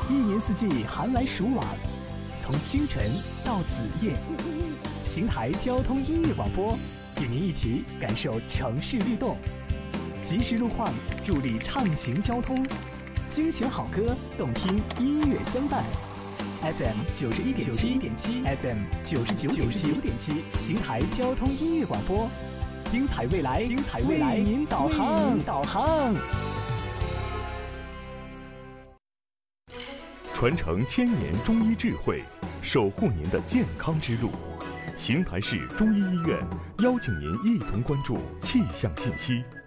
一年四季寒来暑往，从清晨到子夜，邢台交通音乐广播与您一起感受城市律动，及时路况助力畅行交通，精选好歌，动听音乐相伴。FM 91.7 FM 99.7，邢台交通音乐广播，精彩未来，为您导航。 传承1000年中医智慧，守护您的健康之路。邢台市中医医院邀请您一同关注气象信息。